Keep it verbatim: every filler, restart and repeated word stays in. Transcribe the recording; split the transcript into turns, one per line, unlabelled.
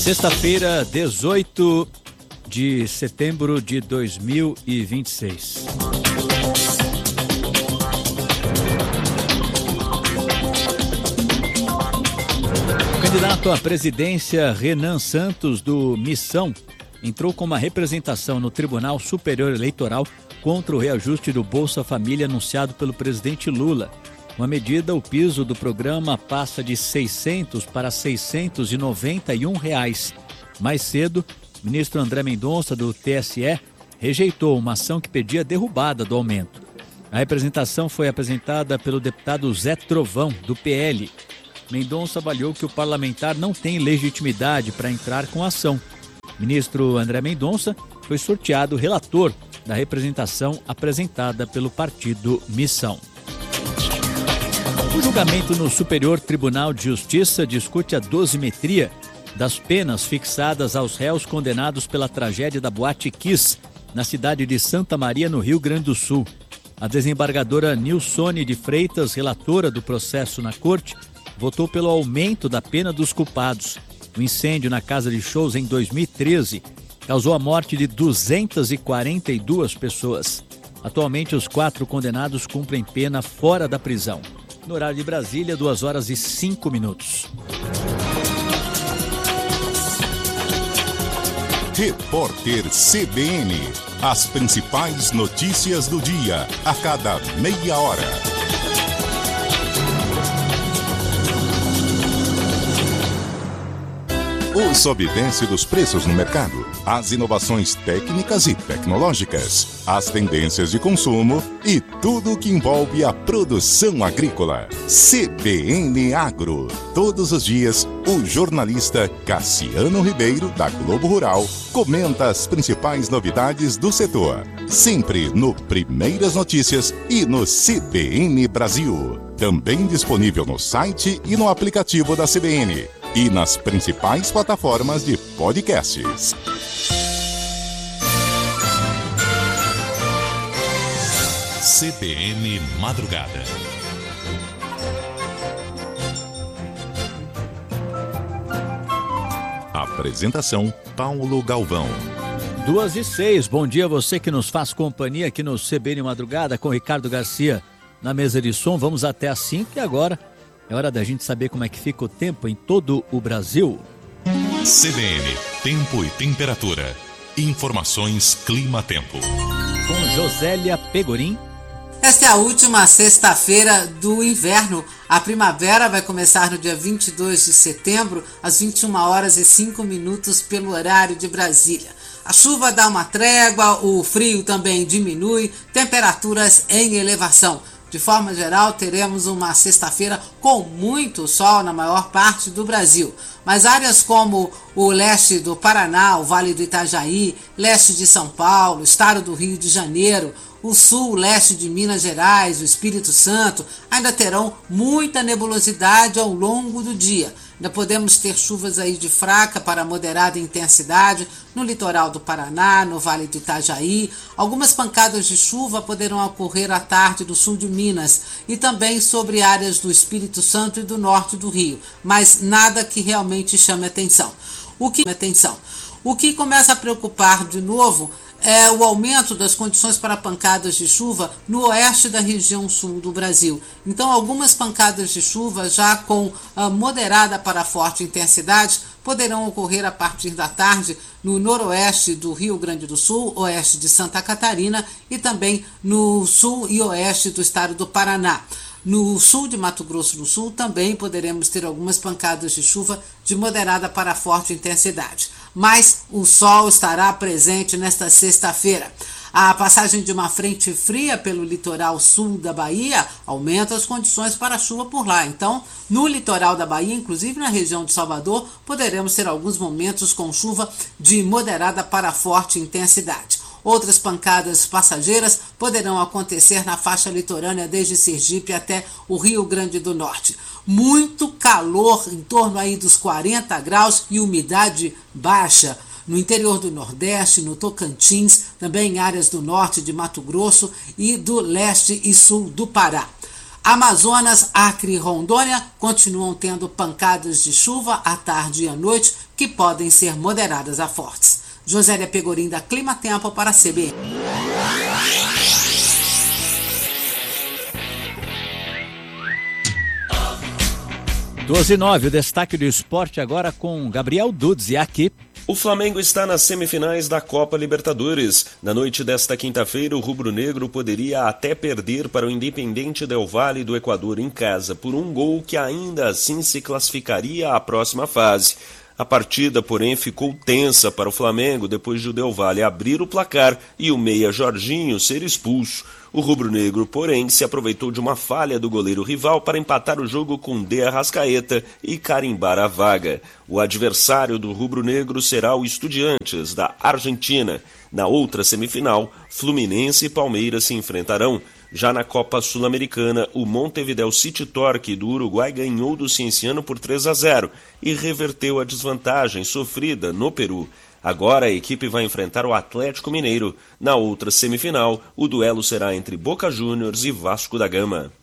Sexta-feira, dezoito de setembro de dois mil e vinte e seis. O candidato à presidência Renan Santos, do Missão, entrou com uma representação no Tribunal Superior Eleitoral contra o reajuste do Bolsa Família anunciado pelo presidente Lula. Com a medida, o piso do programa passa de seiscentos para seiscentos e noventa e um reais. Mais cedo, o ministro André Mendonça, do T S E, rejeitou uma ação que pedia a derrubada do aumento. A representação foi apresentada pelo deputado Zé Trovão, do P L. Mendonça avaliou que o parlamentar não tem legitimidade para entrar com a ação. O ministro André Mendonça foi sorteado relator da representação apresentada pelo partido Missão. O julgamento no Superior Tribunal de Justiça discute a dosimetria das penas fixadas aos réus condenados pela tragédia da Boate Kiss, na cidade de Santa Maria, no Rio Grande do Sul. A desembargadora Nilsone de Freitas, relatora do processo na corte, votou pelo aumento da pena dos culpados. O incêndio na casa de shows em dois mil e treze causou a morte de duzentas e quarenta e duas pessoas. Atualmente, os quatro condenados cumprem pena fora da prisão. No horário de Brasília, duas horas e cinco minutos.
Repórter C B N. As principais notícias do dia, a cada meia hora. O sobe e desce dos preços no mercado, as inovações técnicas e tecnológicas, as tendências de consumo e tudo o que envolve a produção agrícola. C B N Agro. Todos os dias, o jornalista Cassiano Ribeiro, da Globo Rural, comenta as principais novidades do setor. Sempre no Primeiras Notícias e no C B N Brasil. Também disponível no site e no aplicativo da C B N. E nas principais plataformas de podcasts.
C B N Madrugada.
Apresentação Paulo Galvão.
Duas e seis, bom dia a você que nos faz companhia aqui no C B N Madrugada com Ricardo Garcia na mesa de som. Vamos até às cinco e agora é hora da gente saber como é que fica o tempo em todo o Brasil.
C B N, tempo e temperatura. Informações Clima-Tempo.
Com Josélia Pegorim.
Esta é a última sexta-feira do inverno. A primavera vai começar no dia vinte e dois de setembro, às vinte e uma horas e cinco minutos, pelo horário de Brasília. A chuva dá uma trégua, o frio também diminui, temperaturas em elevação. De forma geral, teremos uma sexta-feira com muito sol na maior parte do Brasil. Mas áreas como o leste do Paraná, o Vale do Itajaí, leste de São Paulo, estado do Rio de Janeiro, o sul, leste de Minas Gerais, o Espírito Santo, ainda terão muita nebulosidade ao longo do dia. Ainda podemos ter chuvas aí de fraca para moderada intensidade no litoral do Paraná, no Vale do Itajaí. Algumas pancadas de chuva poderão ocorrer à tarde do sul de Minas e também sobre áreas do Espírito Santo e do norte do Rio, mas nada que realmente chame atenção. O que, atenção. O que começa a preocupar de novo é o aumento das condições para pancadas de chuva no oeste da região sul do Brasil. Então, algumas pancadas de chuva já com a moderada para forte intensidade poderão ocorrer a partir da tarde no noroeste do Rio Grande do Sul, oeste de Santa Catarina e também no sul e oeste do estado do Paraná. No sul de Mato Grosso do Sul também poderemos ter algumas pancadas de chuva de moderada para forte intensidade. Mas o sol estará presente nesta sexta-feira. A passagem de uma frente fria pelo litoral sul da Bahia aumenta as condições para chuva por lá. Então, no litoral da Bahia, inclusive na região de Salvador, poderemos ter alguns momentos com chuva de moderada para forte intensidade. Outras pancadas passageiras poderão acontecer na faixa litorânea desde Sergipe até o Rio Grande do Norte. Muito calor, em torno aí dos quarenta graus e umidade baixa. No interior do Nordeste, no Tocantins, também em áreas do norte de Mato Grosso e do leste e sul do Pará. Amazonas, Acre e Rondônia continuam tendo pancadas de chuva à tarde e à noite que podem ser moderadas a fortes. Josélia Pegorim da Clima Tempo para a C B N.
doze e nove, o destaque do esporte agora com Gabriel Dudes e aqui.
O Flamengo está nas semifinais da Copa Libertadores. Na noite desta quinta-feira, o rubro-negro poderia até perder para o Independiente Del Valle do Equador em casa por um gol que ainda assim se classificaria à próxima fase. A partida, porém, ficou tensa para o Flamengo depois de o Del Valle abrir o placar e o meia Jorginho ser expulso. O rubro-negro, porém, se aproveitou de uma falha do goleiro rival para empatar o jogo com De Arrascaeta e carimbar a vaga. O adversário do rubro-negro será o Estudiantes, da Argentina. Na outra semifinal, Fluminense e Palmeiras se enfrentarão. Já na Copa Sul-Americana, o Montevideo City Torque do Uruguai ganhou do Cienciano por três a zero e reverteu a desvantagem sofrida no Peru. Agora a equipe vai enfrentar o Atlético Mineiro. Na outra semifinal, o duelo será entre Boca Juniors e Vasco da Gama.